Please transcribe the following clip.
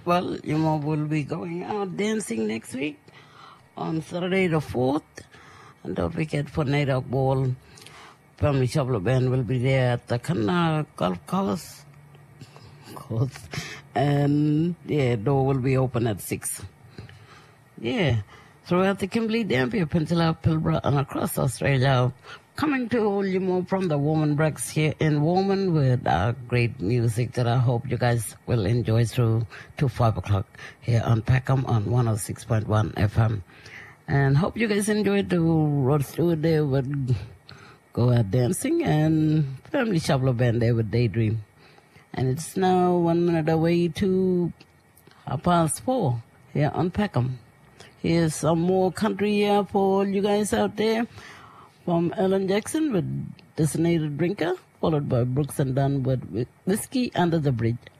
Well, we'll be going out dancing next week on Saturday the 4th. And don't forget for Night Out Ball, Family Shabla Band will be there at the Kanna Golf Course. And, door will be open at 6. Yeah, throughout the Kimberley, Dampier Peninsula, Pilbara, and across Australia. Coming to all you more from the Woman Breaks here in Woman with great music that I hope you guys will enjoy through to 5 o'clock here on Peckham on 106.1 FM. And hope you guys enjoyed the road through there with Go Out Dancing and Family Shabla Band there with Daydream. And it's now 1 minute away to 4:30 here on Peckham. Here's some more country here for you guys out there. From Alan Jackson with Designated Drinker, followed by Brooks and Dunn with Whiskey Under the Bridge.